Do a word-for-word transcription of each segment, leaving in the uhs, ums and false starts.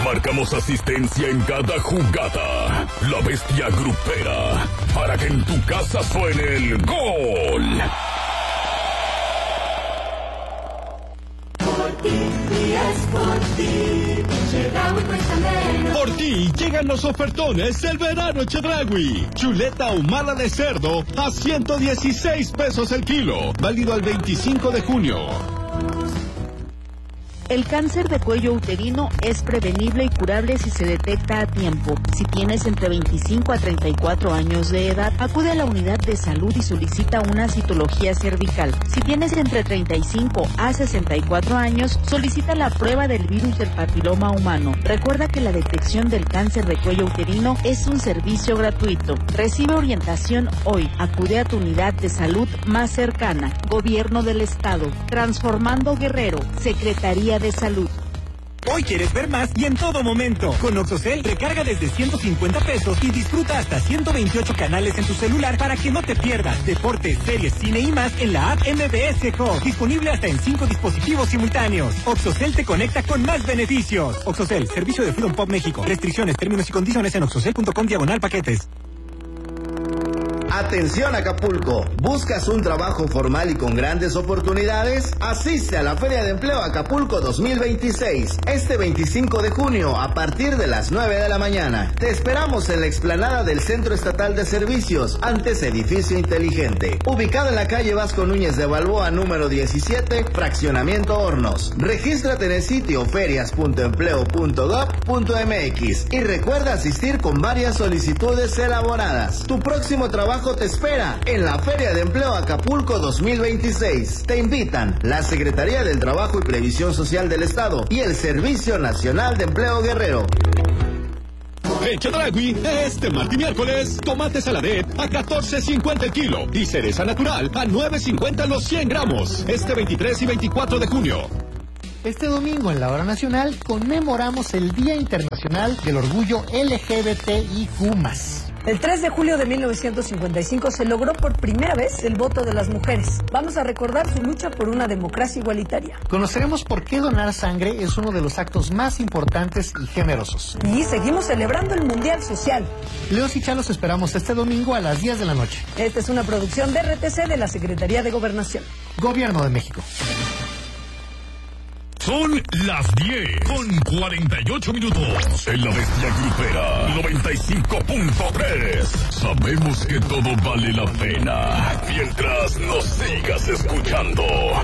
Marcamos asistencia en cada jugada. La Bestia Grupera, para que en tu casa suene el gol. Por ti, y es por ti. Chedraui cuesta menos. Por ti llegan los ofertones del verano Chedraui. Chuleta ahumada de cerdo a ciento dieciséis pesos el kilo. Válido al veinticinco de junio. El cáncer de cuello uterino es prevenible y curable si se detecta a tiempo. Si tienes entre veinticinco a treinta y cuatro años de edad, acude a la unidad de salud y solicita una citología cervical. Si tienes entre treinta y cinco a sesenta y cuatro años, solicita la prueba del virus del papiloma humano. Recuerda que la detección del cáncer de cuello uterino es un servicio gratuito. Recibe orientación hoy. Acude a tu unidad de salud más cercana. Gobierno del Estado. Transformando Guerrero. Secretaría de Salud. Hoy quieres ver más y en todo momento. Con Oxocel recarga desde ciento cincuenta pesos y disfruta hasta ciento veintiocho canales en tu celular para que no te pierdas deportes, series, cine y más en la app M B S Go. Disponible hasta en cinco dispositivos simultáneos. Oxocel te conecta con más beneficios. Oxocel, servicio de Freedom Pop México. Restricciones, términos y condiciones en oxocel punto com diagonal paquetes. Atención Acapulco, ¿buscas un trabajo formal y con grandes oportunidades? Asiste a la Feria de Empleo Acapulco dos mil veintiséis, este veinticinco de junio a partir de las nueve de la mañana. Te esperamos en la explanada del Centro Estatal de Servicios, antes Edificio Inteligente, ubicado en la calle Vasco Núñez de Balboa número diecisiete, Fraccionamiento Hornos. Regístrate en el sitio ferias punto empleo punto gob punto mx y recuerda asistir con varias solicitudes elaboradas. Tu próximo trabajo te espera en la Feria de Empleo Acapulco dos mil veintiséis. Te invitan la Secretaría del Trabajo y Previsión Social del Estado y el Servicio Nacional de Empleo Guerrero. En Chedraui, este martes y miércoles, tomate saladet a catorce cincuenta el kilo y cereza natural a nueve cincuenta los cien gramos. Este veintitrés y veinticuatro de junio. Este domingo en la Hora Nacional conmemoramos el Día Internacional del Orgullo L G B T I Q más. El tres de julio de mil novecientos cincuenta y cinco se logró por primera vez el voto de las mujeres. Vamos a recordar su lucha por una democracia igualitaria. Conoceremos por qué donar sangre es uno de los actos más importantes y generosos. Y seguimos celebrando el Mundial Social. Leos y Chalos esperamos este domingo a las diez de la noche. Esta es una producción de R T C de la Secretaría de Gobernación. Gobierno de México. Son las diez con cuarenta y ocho minutos en la Bestia Grupera noventa y cinco punto tres. Sabemos que todo vale la pena mientras nos sigas escuchando.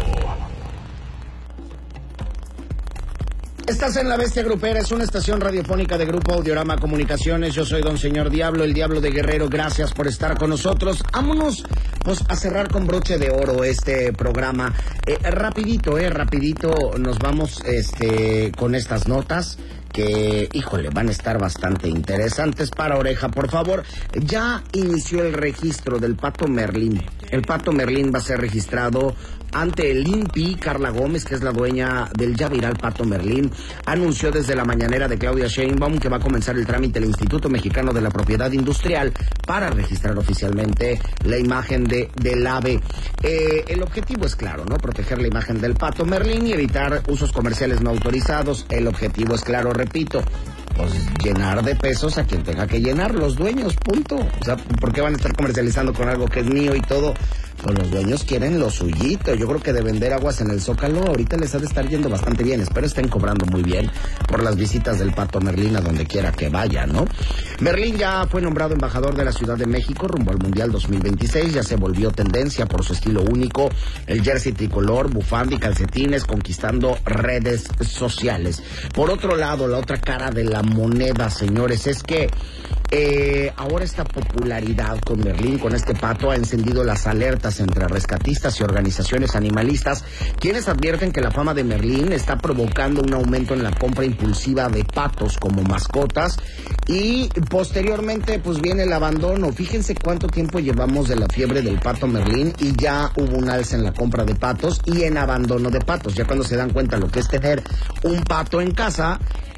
Estás en La Bestia Grupera, es una estación radiofónica de Grupo Audiorama Comunicaciones. Yo soy Don Señor Diablo, el Diablo de Guerrero. Gracias por estar con nosotros. Vámonos pues, a cerrar con broche de oro este programa. Eh, rapidito, eh, rapidito nos vamos este con estas notas que, híjole, van a estar bastante interesantes. Para oreja, por favor. Ya inició el registro del Pato Merlín. El Pato Merlín va a ser registrado ante el I N P I. Carla Gómez, que es la dueña del ya viral Pato Merlín, anunció desde la mañanera de Claudia Sheinbaum que va a comenzar el trámite del Instituto Mexicano de la Propiedad Industrial para registrar oficialmente la imagen de del ave. Eh, el objetivo es claro, ¿no? Proteger la imagen del Pato Merlín y evitar usos comerciales no autorizados. El objetivo es claro, repito, pues llenar de pesos a quien tenga que llenar, los dueños, punto. O sea, ¿por qué van a estar comercializando con algo que es mío y todo? Pues los dueños quieren lo suyito. Yo creo que de vender aguas en el Zócalo ahorita les ha de estar yendo bastante bien. Espero estén cobrando muy bien por las visitas del Pato Merlín a donde quiera que vaya, ¿no? Merlín ya fue nombrado embajador de la Ciudad de México rumbo al Mundial dos mil veintiséis. Ya se volvió tendencia por su estilo único, el jersey tricolor, bufanda y calcetines, conquistando redes sociales. Por otro lado, la otra cara de la moneda, señores, es que eh, ahora esta popularidad con Merlín, con este pato, ha encendido las alertas entre rescatistas y organizaciones animalistas, quienes advierten que la fama de Merlín está provocando un aumento en la compra impulsiva de patos como mascotas y posteriormente pues viene el abandono. Fíjense cuánto tiempo llevamos de la fiebre del Pato Merlín y ya hubo un alza en la compra de patos y en abandono de patos. Ya cuando se dan cuenta lo que es tener un pato en casa,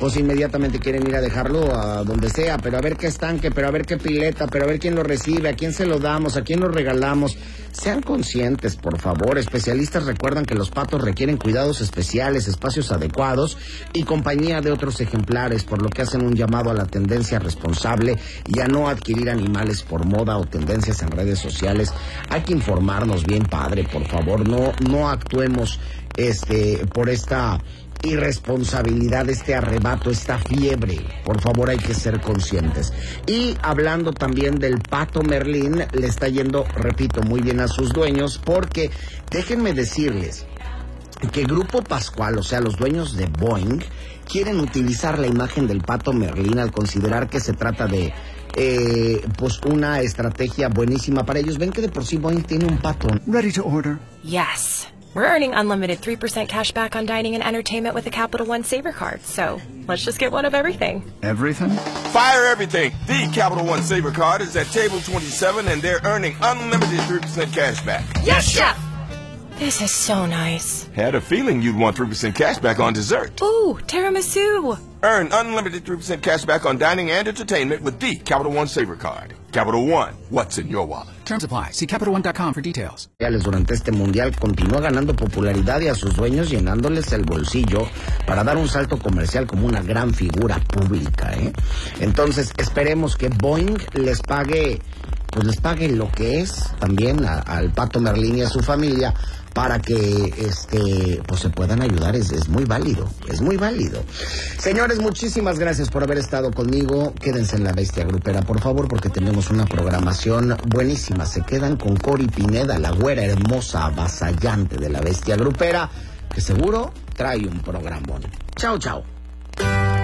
pues inmediatamente quieren ir a dejarlo a donde sea, pero a ver qué estanque, pero a ver qué pileta, pero a ver quién lo recibe, a quién se lo damos, a quién lo regalamos. Sean conscientes, por favor. Especialistas recuerdan que los patos requieren cuidados especiales, espacios adecuados y compañía de otros ejemplares, por lo que hacen un llamado a la tendencia responsable y a no adquirir animales por moda o tendencias en redes sociales. Hay que informarnos bien, padre, por favor. No, no actuemos este por esta irresponsabilidad, este arrebato, esta fiebre. Por favor, hay que ser conscientes. Y hablando también del pato Merlín, le está yendo, repito, muy bien a sus dueños, porque déjenme decirles que Grupo Pascual, o sea, los dueños de Boeing, quieren utilizar la imagen del pato Merlín al considerar que se trata de eh, pues una estrategia buenísima para ellos. Ven que de por sí Boeing tiene un pato. Ready to order. Yes. We're earning unlimited three percent cash back on dining and entertainment with the Capital One Saver Card. So let's just get one of everything. Everything? Fire everything. The Capital One Saver Card is at table twenty-seven and they're earning unlimited three percent cash back. Yes, Chef! This is so nice. Had a feeling you'd want three percent cash back on dessert. Ooh, tiramisu. Earn unlimited three percent cash back on dining and entertainment with the Capital One Saver Card. Capital One, what's in your wallet? Terms apply. See Capital One dot com for details. Durante este mundial continúa ganando popularidad y a sus dueños llenándoles el bolsillo para dar un salto comercial como una gran figura pública, ¿eh? Entonces, esperemos que Boeing les pague, pues les pague lo que es también a, al pato Merlín y a su familia, para que este pues se puedan ayudar. Es, es muy válido, es muy válido. Señores, muchísimas gracias por haber estado conmigo. Quédense en La Bestia Grupera, por favor, porque tenemos una programación buenísima. Se quedan con Cori Pineda, la güera hermosa, avasallante de La Bestia Grupera, que seguro trae un programón. Chao, chao.